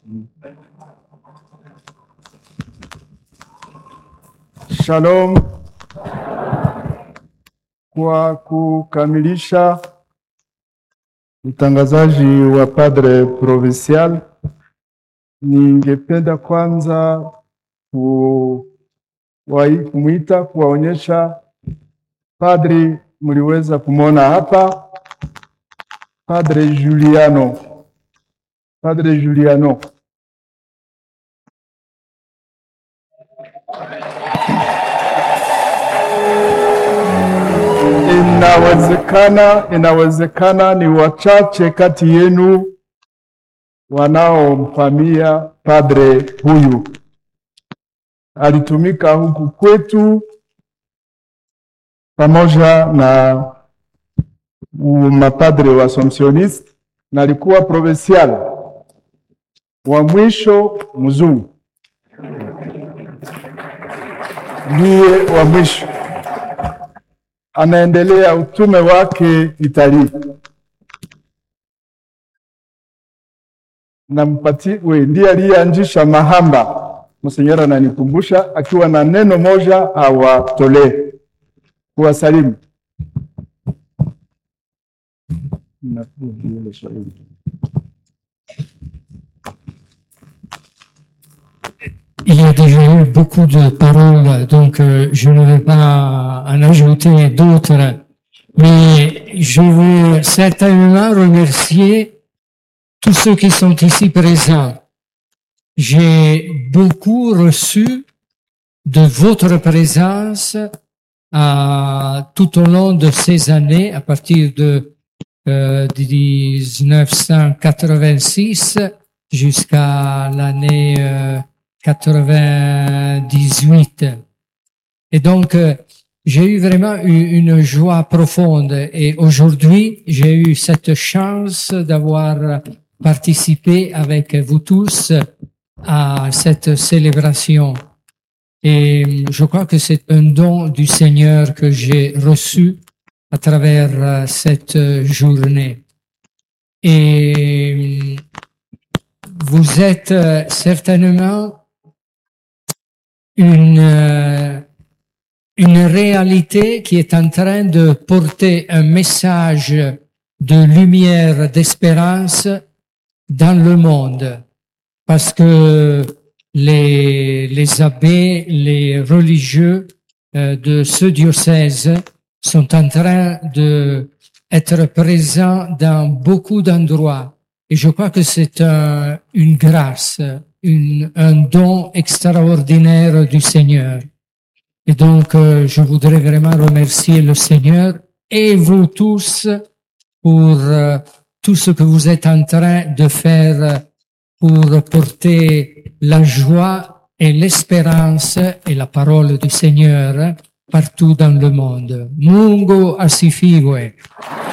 Shalom. Kwa kukamilisha utangazaji wa Padre Provincial, ningependa kwanza kumwita kuwaonyesha padri mliweza kumwona hapa, Padre Juliano. Padre Juliano. Inawezekana ni wachache kati yenu wanaomfahamia padre huyu. Alitumika huku kwetu pamoja na mapadre wa Assumptioniste na alikuwa provincial wa mwisho mzungu. Ndiye wa mwisho. Anaendelea utume wake Italia. Na ndiye aliyeanzisha mahamba. Monseigneur ananikumbusha akiwa na neno moja awatolee kuwasalimu. Il y a déjà eu beaucoup de paroles, donc je ne vais pas en ajouter d'autres, mais je veux certainement remercier tous ceux qui sont ici présents. J'ai beaucoup reçu de votre présence tout au long de ces années, à partir de 1986 jusqu'à l'année 98. Et donc, j'ai eu vraiment une joie profonde. Et aujourd'hui, j'ai eu cette chance d'avoir participé avec vous tous à cette célébration. Et je crois que c'est un don du Seigneur que j'ai reçu à travers cette journée. Et vous êtes certainement une réalité qui est en train de porter un message de lumière, d'espérance dans le monde. Parce que les abbés, les religieux de ce diocèse sont en train de être présents dans beaucoup d'endroits. Et je crois que c'est une grâce, un don extraordinaire du Seigneur. Et donc, je voudrais vraiment remercier le Seigneur et vous tous pour tout ce que vous êtes en train de faire pour porter la joie et l'espérance et la parole du Seigneur partout dans le monde. Mungo asifiwe.